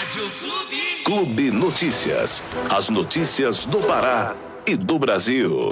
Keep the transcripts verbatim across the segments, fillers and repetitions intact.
Rádio Clube. Clube Notícias. As notícias do Pará e do Brasil.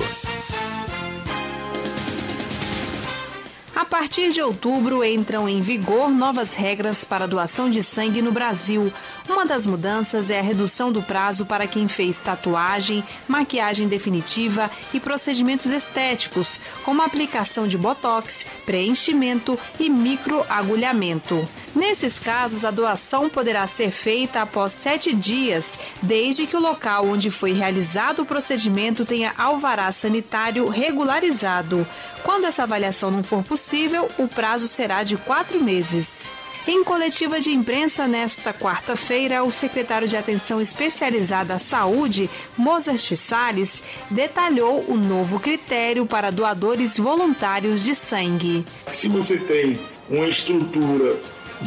A partir de outubro entram em vigor novas regras para a doação de sangue no Brasil. Uma das mudanças é a redução do prazo para quem fez tatuagem, maquiagem definitiva e procedimentos estéticos, como a aplicação de botox, preenchimento e microagulhamento. Nesses casos, a doação poderá ser feita após sete dias, desde que o local onde foi realizado o procedimento tenha alvará sanitário regularizado. Quando essa avaliação não for possível, o prazo será de quatro meses. Em coletiva de imprensa nesta quarta-feira, o secretário de Atenção Especializada à Saúde, Mozart Salles, detalhou o novo critério para doadores voluntários de sangue. Se você tem uma estrutura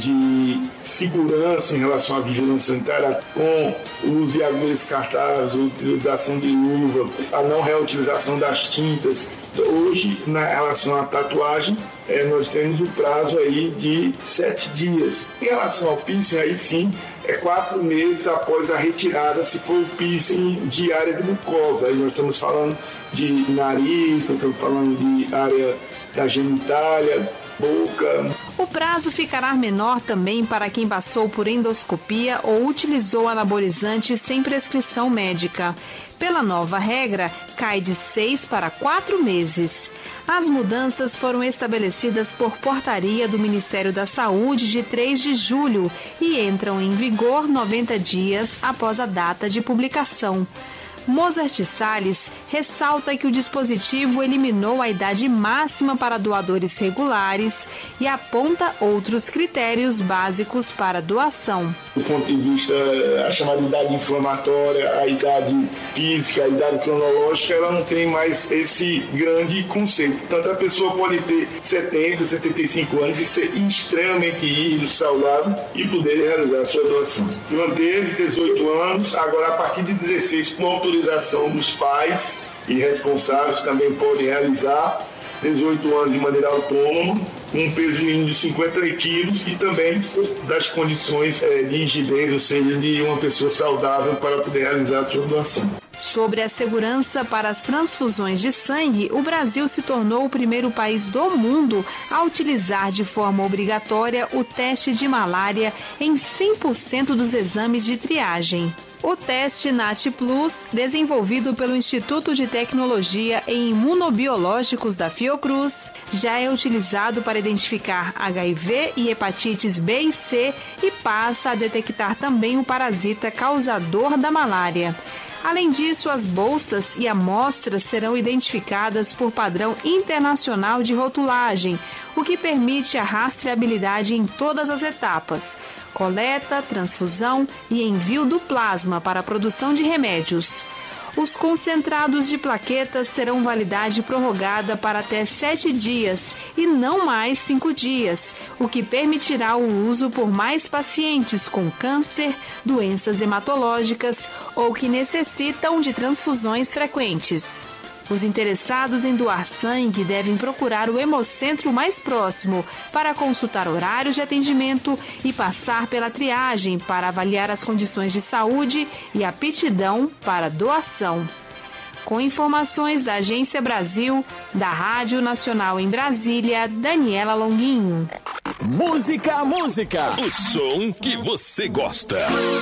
de segurança em relação à vigilância sanitária, com o uso de agulhas descartáveis, utilização de luva, a não reutilização das tintas. Hoje, na relação à tatuagem, é, nós temos o prazo aí de sete dias. Em relação ao piercing, aí sim, é quatro meses após a retirada, se for o piercing de área de mucosa. Aí nós estamos falando de nariz, nós estamos falando de área da genitália, boca. O prazo ficará menor também para quem passou por endoscopia ou utilizou anabolizante sem prescrição médica. Pela nova regra, cai de seis para quatro meses. As mudanças foram estabelecidas por portaria do Ministério da Saúde de três de julho e entram em vigor noventa dias após a data de publicação. Mozart Salles ressalta que o dispositivo eliminou a idade máxima para doadores regulares e aponta outros critérios básicos para doação. Do ponto de vista, a chamada idade inflamatória, a idade física, a idade cronológica, ela não tem mais esse grande conceito. Portanto, a pessoa pode ter setenta, setenta e cinco anos e ser extremamente rígido, saudável e poder realizar a sua doação. Se manteve dezoito anos, agora a partir de dezesseis, com autorização dos pais e responsáveis, também podem realizar dezoito anos de maneira autônoma, com um peso mínimo de cinquenta quilos e também das condições é, de rigidez, ou seja, de uma pessoa saudável para poder realizar a sua doação. Sobre a segurança para as transfusões de sangue, o Brasil se tornou o primeiro país do mundo a utilizar de forma obrigatória o teste de malária em cem por cento dos exames de triagem. O teste NAT Plus, desenvolvido pelo Instituto de Tecnologia em Imunobiológicos da Fiocruz, já é utilizado para identificar H I V e hepatites B e C e passa a detectar também o parasita causador da malária. Além disso, as bolsas e amostras serão identificadas por padrão internacional de rotulagem, o que permite a rastreabilidade em todas as etapas: coleta, transfusão e envio do plasma para a produção de remédios. Os concentrados de plaquetas terão validade prorrogada para até sete dias e não mais cinco dias, o que permitirá o uso por mais pacientes com câncer, doenças hematológicas ou que necessitam de transfusões frequentes. Os interessados em doar sangue devem procurar o hemocentro mais próximo para consultar horários de atendimento e passar pela triagem para avaliar as condições de saúde e aptidão para doação. Com informações da Agência Brasil, da Rádio Nacional em Brasília, Daniela Longuinho. Música, música, o som que você gosta.